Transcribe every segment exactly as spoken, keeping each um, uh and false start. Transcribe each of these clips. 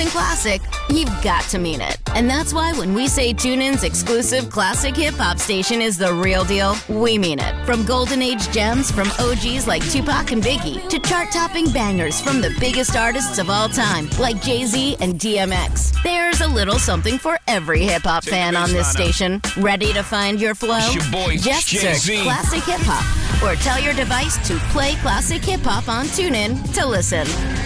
classic, you've got to mean it. And that's why when we say TuneIn's exclusive classic hip-hop station is the real deal, we mean it. From golden age gems from O Gs like Tupac and Biggie to chart-topping bangers from the biggest artists of all time like Jay-Z and D M X. There's a little something for every hip-hop fan on this station. Ready to find your flow? It's your boy, Just Jay-Z. search Classic Hip Hop or tell your device to play Classic Hip Hop on TuneIn to listen.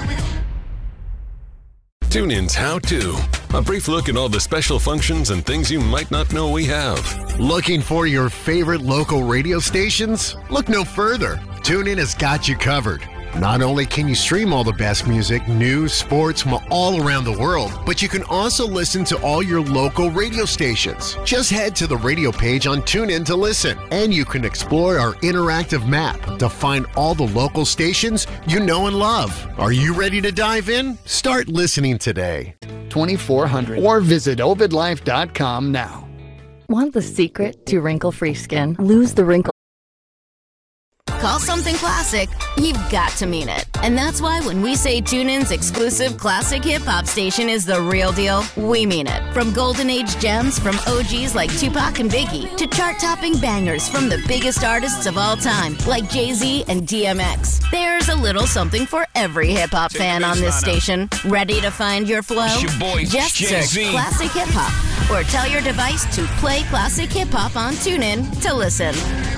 TuneIn's How To. A brief look at all the special functions and things you might not know we have. Looking for your favorite local radio stations? Look no further. TuneIn has got you covered. Not only can you stream all the best music, news, sports from all around the world, but you can also listen to all your local radio stations. Just head to the radio page on TuneIn to listen, and you can explore our interactive map to find all the local stations you know and love. Are you ready to dive in? Start listening today. twenty-four hundred or visit ovid life dot com now. Want the secret to wrinkle-free skin? Lose the wrinkle. Call something classic, you've got to mean it. And that's why when we say TuneIn's exclusive classic hip-hop station is the real deal, we mean it. From golden age gems from O Gs like Tupac and Biggie to chart-topping bangers from the biggest artists of all time like Jay-Z and D M X. There's a little something for every hip-hop fan on this station. Ready to find your flow? It's your boy, Just Jay-Z. search Classic Hip Hop or tell your device to play Classic Hip Hop on TuneIn to listen.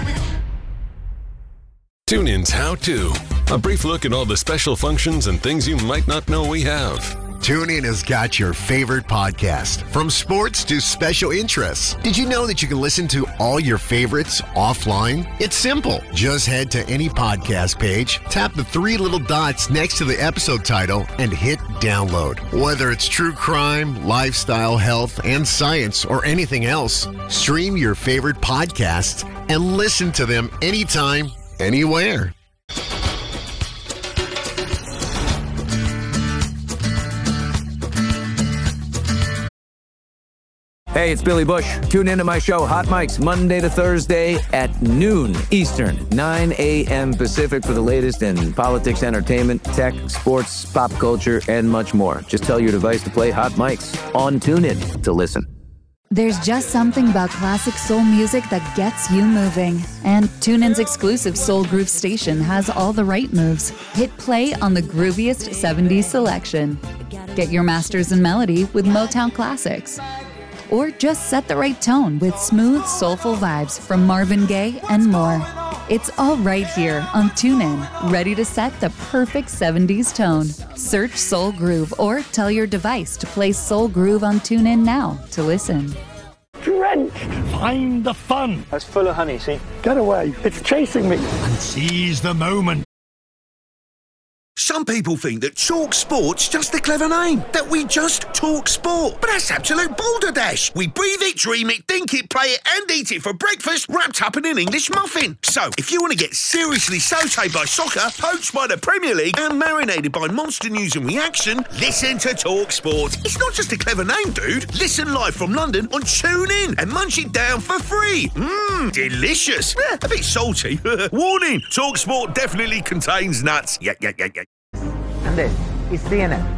TuneIn's How To. A brief look at all the special functions and things you might not know we have. TuneIn has got your favorite podcast, from sports to special interests. Did you know that you can listen to all your favorites offline? It's simple. Just head to any podcast page, tap the three little dots next to the episode title, and hit download. Whether it's true crime, lifestyle, health, and science, or anything else, stream your favorite podcasts and listen to them anytime, anywhere. Hey, it's Billy Bush. Tune into my show, Hot Mics, Monday to Thursday at noon Eastern, nine a.m. Pacific for the latest in politics, entertainment, tech, sports, pop culture, and much more. Just tell your device to play Hot Mics on TuneIn to listen. There's just something about classic soul music that gets you moving. And TuneIn's exclusive Soul Groove station has all the right moves. Hit play on the grooviest seventies selection. Get your masters in melody with Motown classics. Or just set the right tone with smooth, soulful vibes from Marvin Gaye and more. It's all right here on TuneIn, ready to set the perfect seventies tone. Search Soul Groove or tell your device to play Soul Groove on TuneIn now to listen. Drenched. Find the fun. That's full of honey, see? Get away. It's chasing me. And seize the moment. Some people think that Talk Sport's just a clever name, that we just talk sport. But that's absolute balderdash. We breathe it, dream it, think it, play it, and eat it for breakfast, wrapped up in an English muffin. So, if you want to get seriously sautéed by soccer, poached by the Premier League, and marinated by monster news and reaction, listen to Talk Sport. It's not just a clever name, dude. Listen live from London on TuneIn and munch it down for free. Mmm, delicious. Eh, a bit salty. Warning, Talk Sport definitely contains nuts. Yeah, yeah, yeah, yeah. And this is C N N.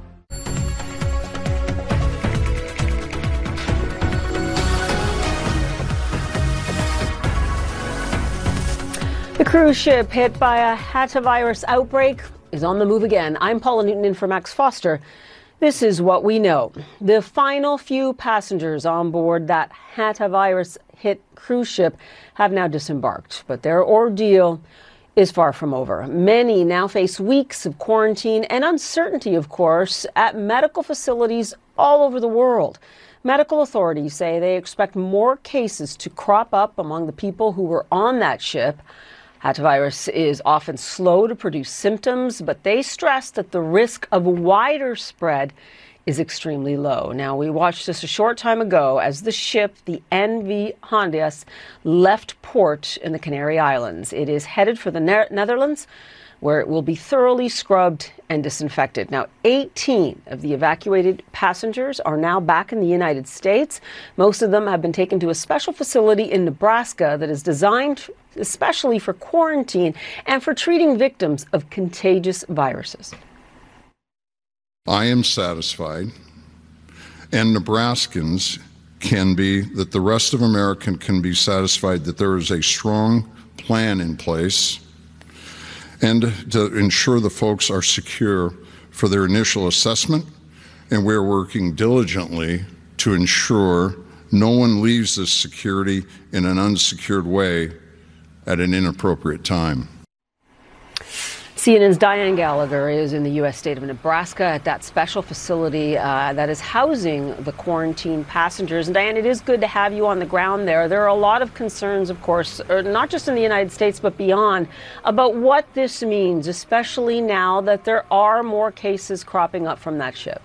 The cruise ship hit by a hantavirus outbreak is on the move again. I'm Paula Newton in for Max Foster. This is what we know. The final few passengers on board that hantavirus hit cruise ship have now disembarked, but their ordeal is far from over. Many now face weeks of quarantine and uncertainty, of course, at medical facilities all over the world. Medical authorities say they expect more cases to crop up among the people who were on that ship. Hantavirus is often slow to produce symptoms, but they stress that the risk of wider spread is extremely low. Now, we watched this a short time ago as the ship, the N V Hondias, left port in the Canary Islands. It is headed for the ne- Netherlands, where it will be thoroughly scrubbed and disinfected. Now, eighteen of the evacuated passengers are now back in the United States. Most of them have been taken to a special facility in Nebraska that is designed especially for quarantine and for treating victims of contagious viruses. I am satisfied, and Nebraskans can be, that the rest of America can be satisfied that there is a strong plan in place and to ensure the folks are secure for their initial assessment, and we're working diligently to ensure no one leaves this security in an unsecured way at an inappropriate time. C N N's Diane Gallagher is in the U S state of Nebraska at that special facility uh, that is housing the quarantine passengers. And Diane, it is good to have you on the ground there. There are a lot of concerns, of course, not just in the United States, but beyond, about what this means, especially now that there are more cases cropping up from that ship.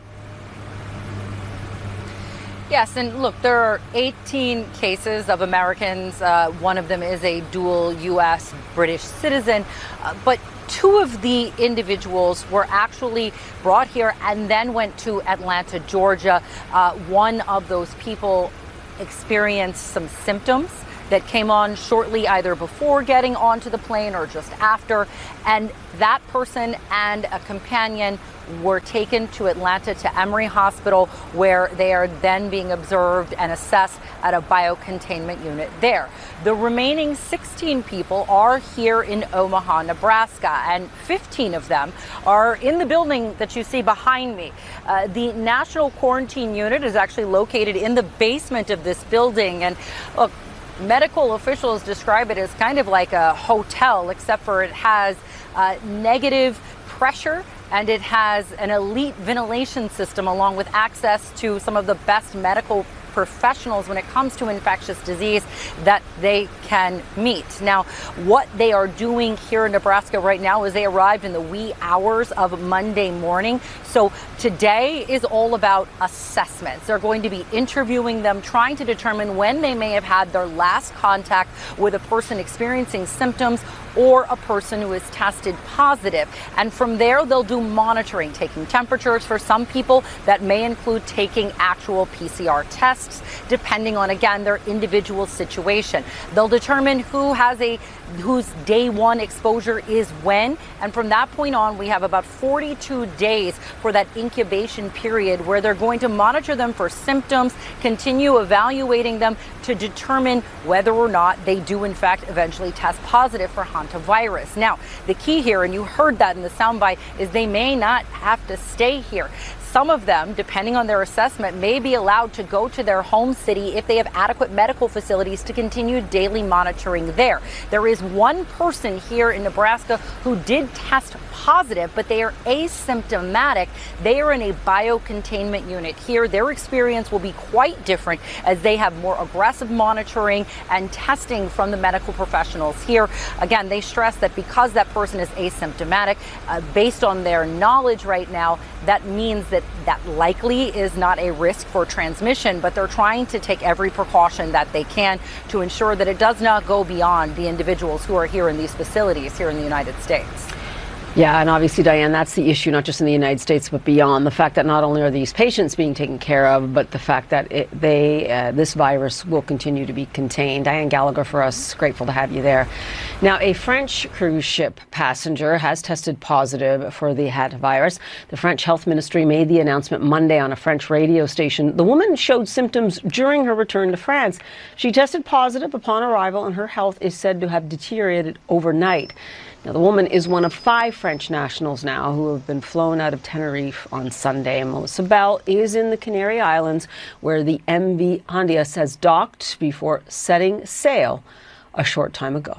Yes, and look, there are eighteen cases of Americans. Uh, one of them is a dual U S British citizen, uh, but two of the individuals were actually brought here and then went to Atlanta, Georgia. Uh, one of those people experienced some symptoms that came on shortly either before getting onto the plane or just after, and that person and a companion were taken to Atlanta to Emory Hospital, where they are then being observed and assessed at a biocontainment unit there. The remaining sixteen people are here in Omaha, Nebraska, and fifteen of them are in the building that you see behind me. Uh, the National Quarantine Unit is actually located in the basement of this building, and look, medical officials describe it as kind of like a hotel, except for it has uh, negative pressure and it has an elite ventilation system along with access to some of the best medical professionals when it comes to infectious disease that they can meet. Now, what they are doing here in Nebraska right now is they arrived in the wee hours of Monday morning. So today is all about assessments. They're going to be interviewing them, trying to determine when they may have had their last contact with a person experiencing symptoms or a person who is tested positive. And from there, they'll do monitoring, taking temperatures for some people. That may include taking actual P C R tests, depending on, again, their individual situation. They'll determine who has a whose day one exposure is when, and from that point on, we have about forty-two days for that incubation period where they're going to monitor them for symptoms, continue evaluating them to determine whether or not they do in fact eventually test positive for hantavirus. Now, the key here, and you heard that in the soundbite, is they may not have to stay here. Some of them, depending on their assessment, may be allowed to go to their home city if they have adequate medical facilities to continue daily monitoring there. There is one person here in Nebraska who did test positive, but they are asymptomatic. They are in a biocontainment unit here. Their experience will be quite different as they have more aggressive monitoring and testing from the medical professionals here. Again, they stress that because that person is asymptomatic, uh, based on their knowledge right now, that means that that likely is not a risk for transmission, but they're trying to take every precaution that they can to ensure that it does not go beyond the individuals who are here in these facilities here in the United States. Yeah, and obviously, Diane, that's the issue, not just in the United States, but beyond. The fact that not only are these patients being taken care of, but the fact that it, they, uh, this virus will continue to be contained. Diane Gallagher for us, grateful to have you there. Now, a French cruise ship passenger has tested positive for the hantavirus. The French Health Ministry made the announcement Monday on a French radio station. The woman showed symptoms during her return to France. She tested positive upon arrival, and her health is said to have deteriorated overnight. Now, the woman is one of five French nationals now who have been flown out of Tenerife on Sunday. Melissa Bell is in the Canary Islands, where the M V Hondias has docked before setting sail a short time ago.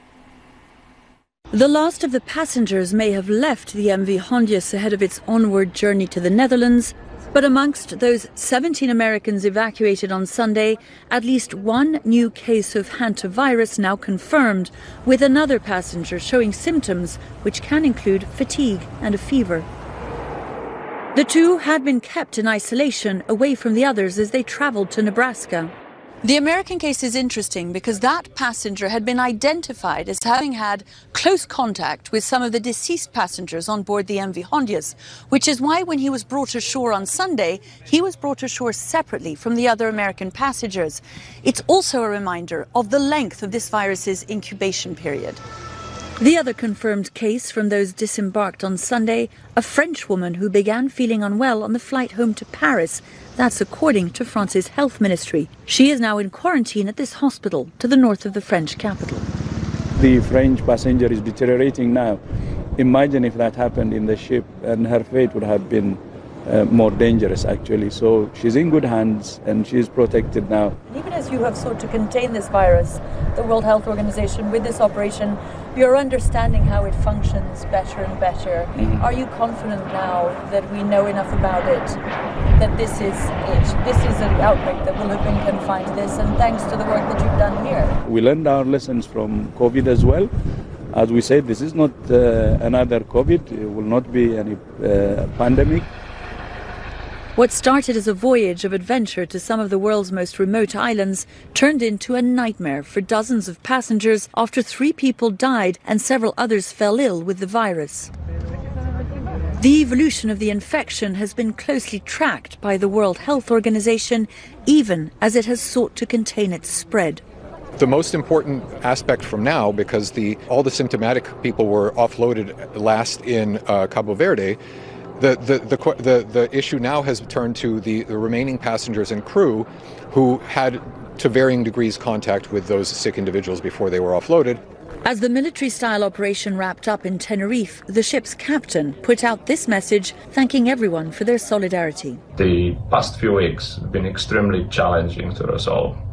The last of the passengers may have left the M V Hondias ahead of its onward journey to the Netherlands, but amongst those seventeen Americans evacuated on Sunday, at least one new case of hantavirus now confirmed, with another passenger showing symptoms which can include fatigue and a fever. The two had been kept in isolation away from the others as they traveled to Nebraska. The American case is interesting because that passenger had been identified as having had close contact with some of the deceased passengers on board the M V Hondias, which is why when he was brought ashore on Sunday, he was brought ashore separately from the other American passengers. It's also a reminder of the length of this virus's incubation period. The other confirmed case from those disembarked on Sunday, a French woman who began feeling unwell on the flight home to Paris. That's according to France's health ministry. She is now in quarantine at this hospital to the north of the French capital. The French passenger is deteriorating now. Imagine if that happened in the ship, and her fate would have been uh, more dangerous, actually. So she's in good hands and she's protected now. Even as you have sought to contain this virus, the World Health Organization, with this operation, you're understanding how it functions better and better. Mm-hmm. Are you confident now that we know enough about it, that this is it? This is an outbreak that will have been confined to this, and thanks to the work that you've done here? We learned our lessons from COVID as well. As we said, this is not uh, another COVID. It will not be any uh, pandemic. What started as a voyage of adventure to some of the world's most remote islands turned into a nightmare for dozens of passengers after three people died and several others fell ill with the virus. The evolution of the infection has been closely tracked by the World Health Organization, even as it has sought to contain its spread. The most important aspect from now, because the, all the symptomatic people were offloaded last in uh, Cabo Verde, The, the, the, the, the issue now has turned to the, the remaining passengers and crew who had, to varying degrees, contact with those sick individuals before they were offloaded. As the military-style operation wrapped up in Tenerife, the ship's captain put out this message thanking everyone for their solidarity. The past few weeks have been extremely challenging to us all.